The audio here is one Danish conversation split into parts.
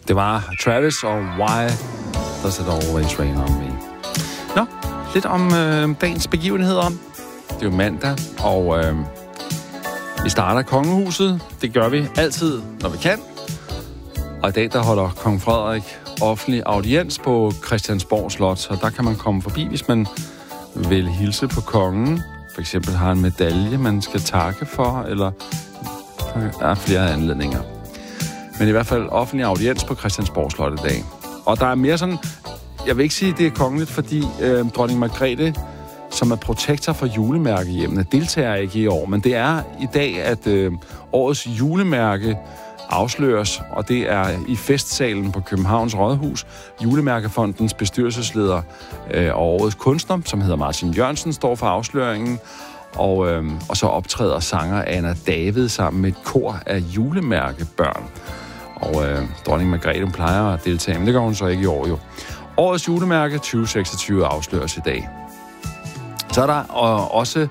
Det var Travis og Why Does It Always Rain On Me. Nå, lidt om dagens begivenheder. Det er jo mandag, og vi starter kongehuset. Det gør vi altid, når vi kan. Og i dag, der holder kong Frederik offentlig audiens på Christiansborg Slot, så der kan man komme forbi, hvis man vil hilse på kongen. For eksempel har en medalje, man skal takke for, eller der er flere anledninger. Men i hvert fald offentlig audiens på Christiansborg Slot i dag. Og der er mere sådan, jeg vil ikke sige, at det er kongeligt, fordi dronning Margrethe, som er protektor for julemærkehjemmene, deltager ikke i år. Men det er i dag, at årets julemærke afsløres, og det er i festsalen på Københavns Rådhus. Julemærkefondens bestyrelsesleder og årets kunstner, som hedder Martin Jørgensen, står for afsløringen. Og så optræder sanger Anna David sammen med et kor af julemærkebørn. Og dronning Margrethe plejer at deltage, men det gør hun så ikke i år jo. Årets julemærke 2026 afsløres i dag. Så er der også,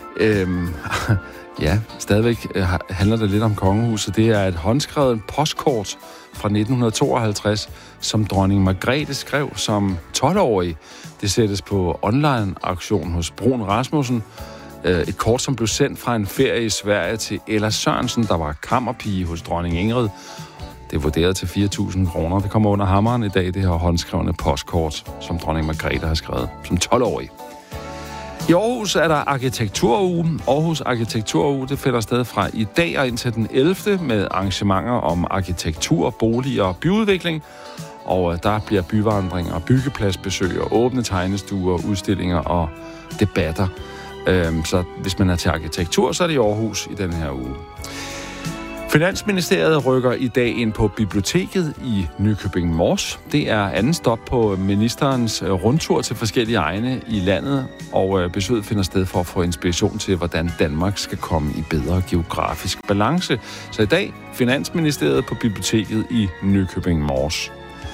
stadigvæk handler det lidt om kongehuset. Det er et håndskrevet postkort fra 1952, som dronning Margrethe skrev som 12-årig. Det sættes på online-auktion hos Brun Rasmussen. Et kort, som blev sendt fra en ferie i Sverige til Ella Sørensen, der var kammerpige hos dronning Ingrid. Det er vurderet til 4.000 kroner. Det kommer under hammeren i dag, det her håndskrevne postkort, som dronning Margrethe har skrevet som 12-årig. I Aarhus er der arkitekturuge. Aarhus Arkitekturuge, det finder sted fra i dag og indtil den 11. med arrangementer om arkitektur, boliger og byudvikling. Og der bliver byvandringer, byggepladsbesøg og åbne tegnestuer, udstillinger og debatter. Så hvis man er til arkitektur, så er det i Aarhus i den her uge. Finansministeriet rykker i dag ind på biblioteket i Nykøbing Mors. Det er anden stop på ministerens rundtur til forskellige egne i landet, og besøget finder sted for at få inspiration til, hvordan Danmark skal komme i bedre geografisk balance. Så i dag, Finansministeriet på biblioteket i Nykøbing Mors.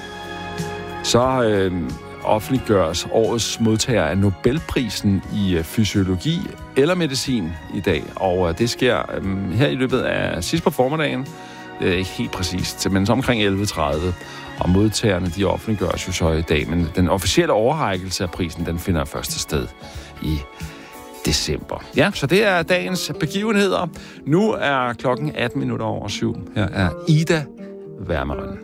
Så offentliggøres årets modtager af Nobelprisen i fysiologi eller medicin i dag. Og det sker her i løbet af sidst på formiddagen. Det er ikke helt præcist, men omkring 11.30. Og modtagerne, de offentliggøres jo så i dag. Men den officielle overrækkelse af prisen, den finder første sted i december. Ja, så det er dagens begivenheder. Nu er klokken 7:18. Her er Ida Wermeren.